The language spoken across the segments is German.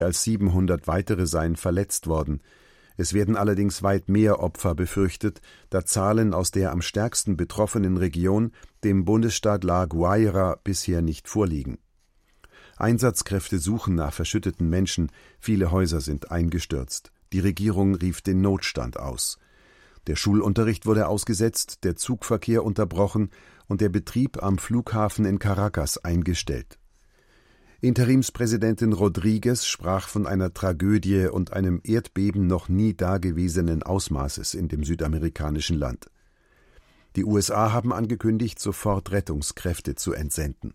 als 700 weitere seien verletzt worden. Es werden allerdings weit mehr Opfer befürchtet, da Zahlen aus der am stärksten betroffenen Region, dem Bundesstaat La Guaira, bisher nicht vorliegen. Einsatzkräfte suchen nach verschütteten Menschen, viele Häuser sind eingestürzt. Die Regierung rief den Notstand aus. Der Schulunterricht wurde ausgesetzt, der Zugverkehr unterbrochen und der Betrieb am Flughafen in Caracas eingestellt. Interimspräsidentin Rodriguez sprach von einer Tragödie und einem Erdbeben noch nie dagewesenen Ausmaßes in dem südamerikanischen Land. Die USA haben angekündigt, sofort Rettungskräfte zu entsenden.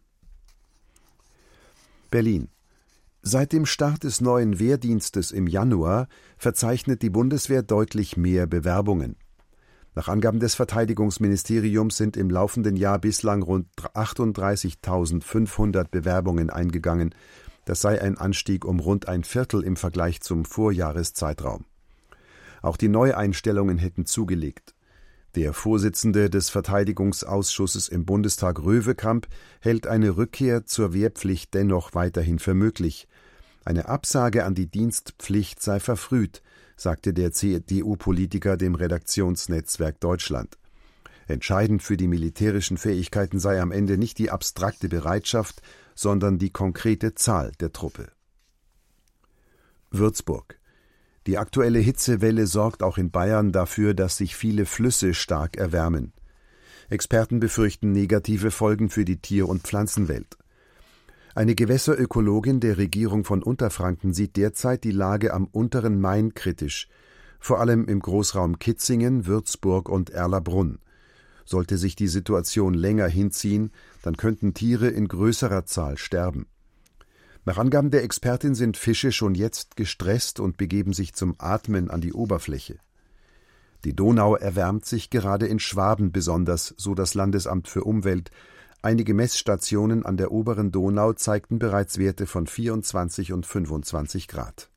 Berlin. Seit dem Start des neuen Wehrdienstes im Januar verzeichnet die Bundeswehr deutlich mehr Bewerbungen. Nach Angaben des Verteidigungsministeriums sind im laufenden Jahr bislang rund 38.500 Bewerbungen eingegangen. Das sei ein Anstieg um rund ein Viertel im Vergleich zum Vorjahreszeitraum. Auch die Neueinstellungen hätten zugelegt. Der Vorsitzende des Verteidigungsausschusses im Bundestag, Röwekamp, hält eine Rückkehr zur Wehrpflicht dennoch weiterhin für möglich. Eine Absage an die Dienstpflicht sei verfrüht, sagte der CDU-Politiker dem Redaktionsnetzwerk Deutschland. Entscheidend für die militärischen Fähigkeiten sei am Ende nicht die abstrakte Bereitschaft, sondern die konkrete Zahl der Truppe. Würzburg. Die aktuelle Hitzewelle sorgt auch in Bayern dafür, dass sich viele Flüsse stark erwärmen. Experten befürchten negative Folgen für die Tier- und Pflanzenwelt. Eine Gewässerökologin der Regierung von Unterfranken sieht derzeit die Lage am unteren Main kritisch, vor allem im Großraum Kitzingen, Würzburg und Erlabrunn. Sollte sich die Situation länger hinziehen, dann könnten Tiere in größerer Zahl sterben. Nach Angaben der Expertin sind Fische schon jetzt gestresst und begeben sich zum Atmen an die Oberfläche. Die Donau erwärmt sich gerade in Schwaben besonders, so das Landesamt für Umwelt. Einige Messstationen an der oberen Donau zeigten bereits Werte von 24 und 25 Grad.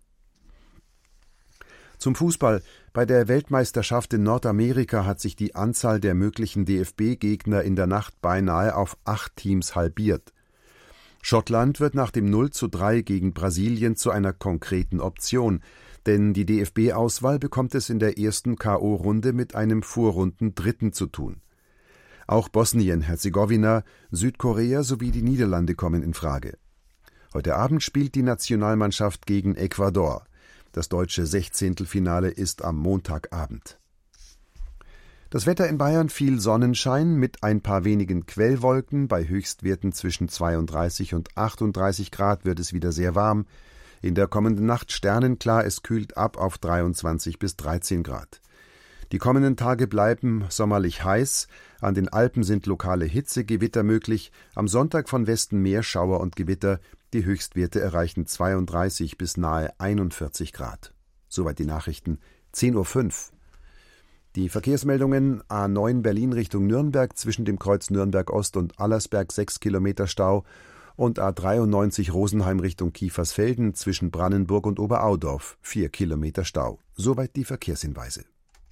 Zum Fußball. Bei der Weltmeisterschaft in Nordamerika hat sich die Anzahl der möglichen DFB-Gegner in der Nacht beinahe auf 8 Teams halbiert. Schottland wird nach dem 0:3 gegen Brasilien zu einer konkreten Option, denn die DFB-Auswahl bekommt es in der ersten K.O.-Runde mit einem Vorrundendritten zu tun. Auch Bosnien-Herzegowina, Südkorea sowie die Niederlande kommen in Frage. Heute Abend spielt die Nationalmannschaft gegen Ecuador. Das deutsche Sechzehntelfinale ist am Montagabend. Das Wetter in Bayern: viel Sonnenschein mit ein paar wenigen Quellwolken. Bei Höchstwerten zwischen 32 und 38 Grad wird es wieder sehr warm. In der kommenden Nacht sternenklar, es kühlt ab auf 23 bis 13 Grad. Die kommenden Tage bleiben sommerlich heiß. An den Alpen sind lokale Hitzegewitter möglich. Am Sonntag von Westen mehr Schauer und Gewitter. Die Höchstwerte erreichen 32 bis nahe 41 Grad. Soweit die Nachrichten. 10:05 Uhr. Die Verkehrsmeldungen: A9 Berlin Richtung Nürnberg zwischen dem Kreuz Nürnberg Ost und Allersberg 6 Kilometer Stau und A93 Rosenheim Richtung Kiefersfelden zwischen Brannenburg und Oberaudorf 4 Kilometer Stau. Soweit die Verkehrshinweise.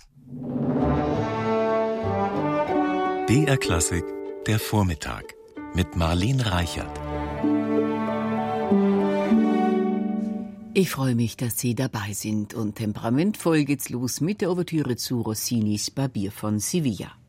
BR Klassik, der Vormittag mit Marlene Reichert. Ich freue mich, dass Sie dabei sind, und temperamentvoll geht's los mit der Ouvertüre zu Rossinis Barbier von Sevilla.